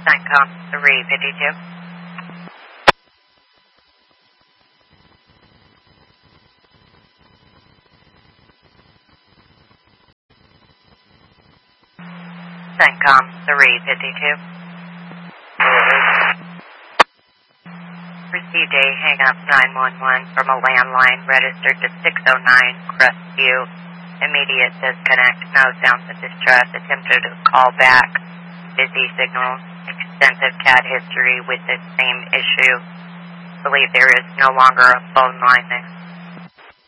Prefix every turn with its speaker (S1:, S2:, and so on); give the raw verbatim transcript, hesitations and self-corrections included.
S1: CENTCOM three fifty-two. CENTCOM three fifty-two. Received a hang-up nine one one from a landline registered to six oh nine Crestview. Immediate disconnect, no sounds of distress. Attempted to call back. Busy signal. Extensive C A D history with this same issue. Believe there is no longer a phone line there.